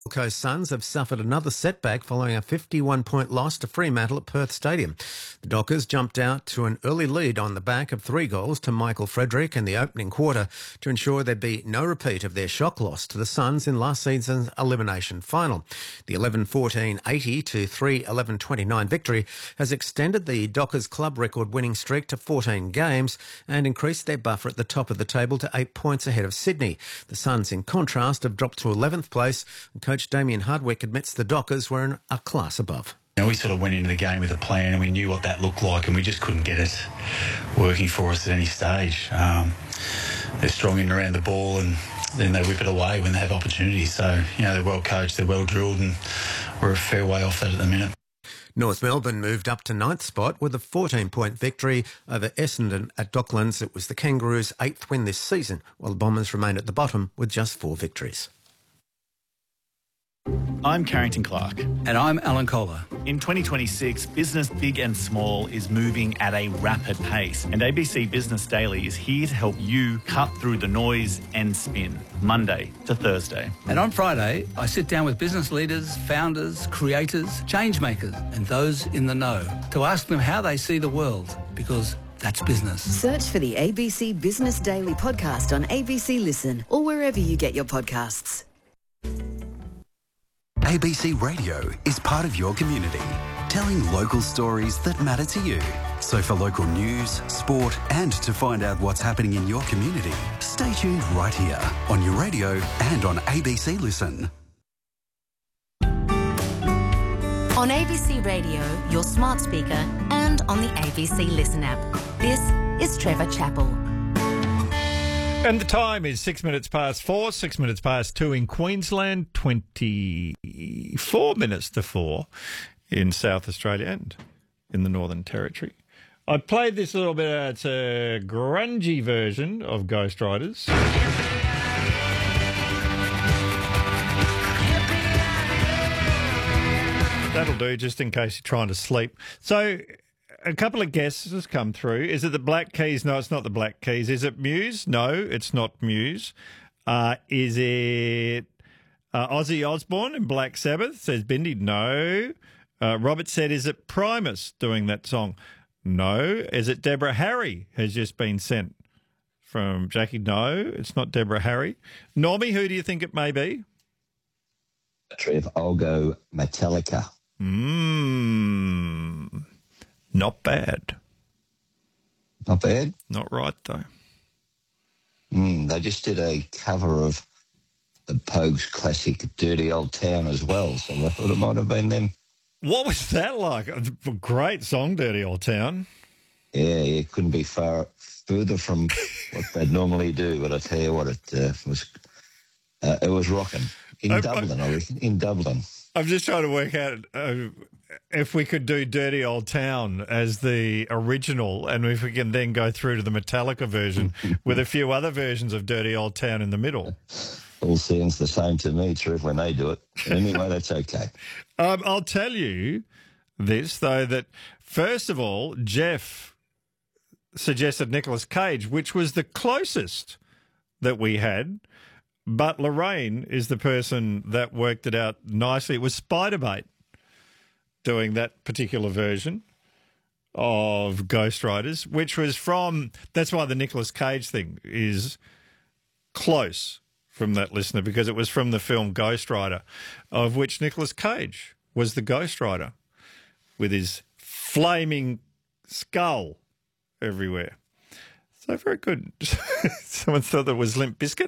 Gold Coast Suns have suffered another setback following a 51-point loss to Fremantle at Perth Stadium. The Dockers jumped out to an early lead on the back of 3 goals to Michael Frederick in the opening quarter to ensure there'd be no repeat of their shock loss to the Suns in last season's elimination final. The 11-14-80 to 3-11-29 victory has extended the Dockers club record winning streak to 14 games and increased their buffer at the top of the table to 8 points ahead of Sydney. The Suns, in contrast, have dropped to 11th place. Coach Damien Hardwick admits the Dockers were in a class above. We sort of went into the game with a plan and we knew what that looked like, and we just couldn't get it working for us at any stage. They're strong in and around the ball, and then they whip it away when they have opportunities. So, they're well coached, they're well drilled, and we're a fair way off that at the minute. North Melbourne moved up to 9th spot with a 14-point victory over Essendon at Docklands. It was the Kangaroos' 8th win this season, while the Bombers remain at the bottom with just 4 victories. I'm Carrington Clark. And I'm Alan Kohler. In 2026, business big and small is moving at a rapid pace, and ABC Business Daily is here to help you cut through the noise and spin, Monday to Thursday. And on Friday, I sit down with business leaders, founders, creators, change makers, and those in the know to ask them how they see the world, because that's business. Search for the ABC Business Daily podcast on ABC Listen or wherever you get your podcasts. ABC Radio is part of your community, telling local stories that matter to you. So for local news, sport, and to find out what's happening in your community, stay tuned right here on your radio and on ABC Listen. On ABC Radio, your smart speaker, and on the ABC Listen app. This is Trevor Chappell. And the time is 6 minutes past 4, 6 minutes past 2 in Queensland, 24 minutes to 4 in South Australia and in the Northern Territory. I played this a little bit. It's a grungy version of Ghost Riders. That'll do, just in case you're trying to sleep. So, a couple of guesses come through. Is it the Black Keys? No, it's not the Black Keys. Is it Muse? No, it's not Muse. Is it Ozzy Osbourne and Black Sabbath? Says Bindi. No. Robert said, is it Primus doing that song? No. Is it Deborah Harry has just been sent from Jackie? No, it's not Deborah Harry. Normie, who do you think it may be? Trev, I'll go Metallica. Not bad. Not bad? Not right, though. They just did a cover of the Pogues classic Dirty Old Town as well, so I thought it might have been them. What was that like? A great song, Dirty Old Town. Yeah, it couldn't be further from what they'd normally do, but I tell you what, it was rocking. In Dublin, I reckon. In Dublin. I'm just trying to work out if we could do Dirty Old Town as the original, and if we can then go through to the Metallica version with a few other versions of Dirty Old Town in the middle. All sounds the same to me, Trev, when they do it. Anyway, that's okay. I'll tell you this, though, that first of all, Jeff suggested Nicolas Cage, which was the closest that we had. But Lorraine is the person that worked it out nicely. It was Spiderbait doing that particular version of Ghost Riders, which was from... That's why the Nicolas Cage thing is close from that listener, because it was from the film Ghost Rider, of which Nicolas Cage was the Ghost Rider with his flaming skull everywhere. So very good. Someone thought that was Limp Bizkit.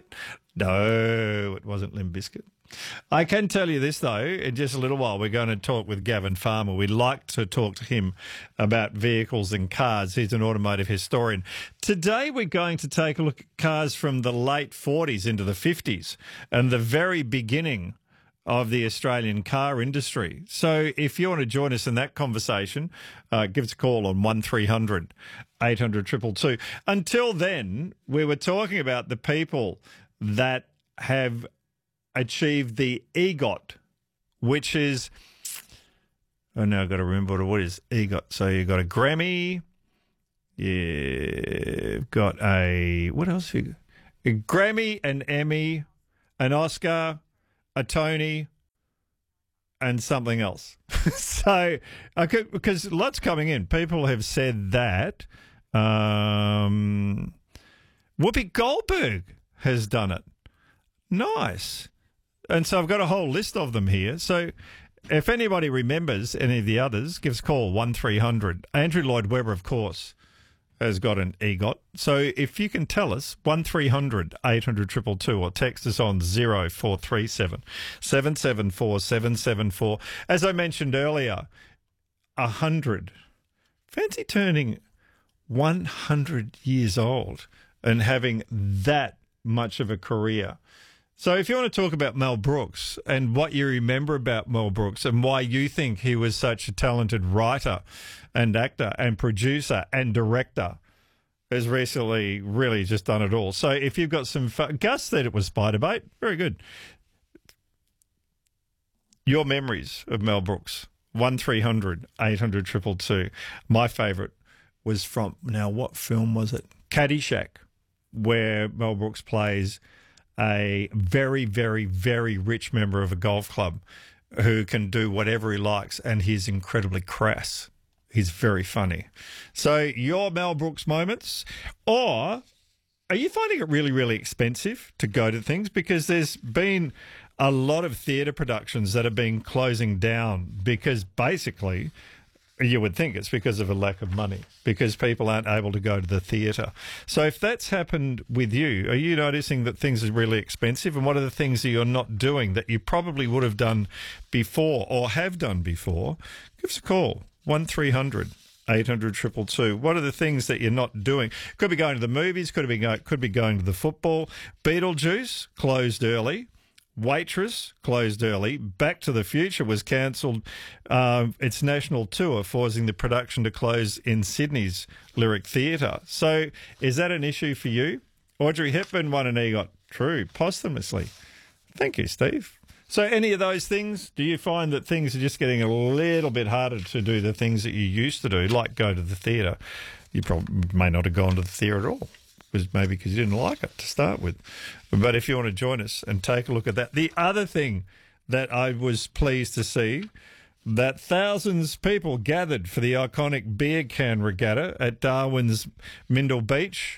No, it wasn't Limp Bizkit. I can tell you this, though, in just a little while, we're going to talk with Gavin Farmer. We'd like to talk to him about vehicles and cars. He's an automotive historian. Today, we're going to take a look at cars from the late 40s into the 50s and the very beginning of the Australian car industry. So if you want to join us in that conversation, give us a call on 1300 800 222. Until then, we were talking about the people that have achieved the EGOT, which is, oh, now I've got to remember what it is, EGOT. So you've got a Grammy, you've got a, what else have you got? A Grammy, an Emmy, an Oscar, a Tony, and something else. So, because lots coming in. People have said that Whoopi Goldberg has done it. Nice. And so I've got a whole list of them here. So if anybody remembers any of the others, give us a call, 1300. Andrew Lloyd Webber, of course, has got an EGOT. So if you can tell us, 1300 800 222, or text us on 0437 774 774. As I mentioned earlier, 100. Fancy turning 100 years old and having that much of a career. So if you want to talk about Mel Brooks and what you remember about Mel Brooks and why you think he was such a talented writer and actor and producer and director, has recently really just done it all. So if you've got some Gus said it was Spiderbait. Very good. Your memories of Mel Brooks, 1300 800 222. My favourite was from, now what film was it? Caddyshack, where Mel Brooks plays a very, very, very rich member of a golf club who can do whatever he likes, and he's incredibly crass. He's very funny. So your Mel Brooks moments, or are you finding it really, really expensive to go to things? Because there's been a lot of theatre productions that have been closing down because basically you would think it's because of a lack of money, because people aren't able to go to the theatre. So if that's happened with you, are you noticing that things are really expensive? And what are the things that you're not doing that you probably would have done before or have done before? Give us a call, 1300 800 222. What are the things that you're not doing? Could be going to the movies, could be going to the football. Beetlejuice closed early. Waitress closed early. Back to the Future was cancelled its national tour, forcing the production to close in Sydney's Lyric Theatre. So is that an issue for you? Audrey Hepburn won an EGOT. True, posthumously. Thank you, Steve. So any of those things, do you find that things are just getting a little bit harder to do the things that you used to do, like go to the theatre? You probably may not have gone to the theatre at all. Was maybe because you didn't like it to start with. But if you want to join us and take a look at that. The other thing that I was pleased to see, that thousands of people gathered for the iconic beer can regatta at Darwin's Mindle Beach.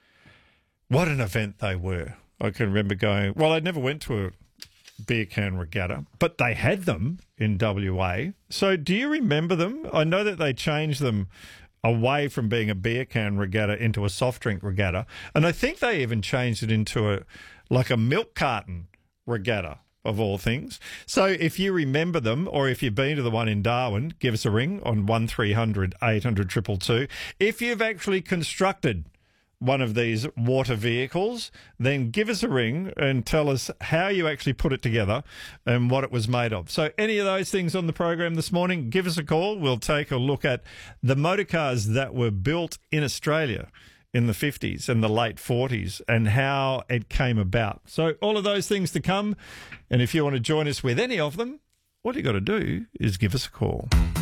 What an event they were. I can remember going, well, I never went to a beer can regatta, but they had them in WA. So do you remember them? I know that they changed them away from being a beer can regatta into a soft drink regatta. And I think they even changed it into a milk carton regatta, of all things. So if you remember them, or if you've been to the one in Darwin, give us a ring on 1300 800 222. If you've actually constructed one of these water vehicles, then give us a ring and tell us how you actually put it together and what it was made of. So any of those things on the program this morning, give us a call. We'll take a look at the motor cars that were built in Australia in the 50s and the late 40s and how it came about. So all of those things to come. And if you want to join us with any of them, all you got to do is give us a call.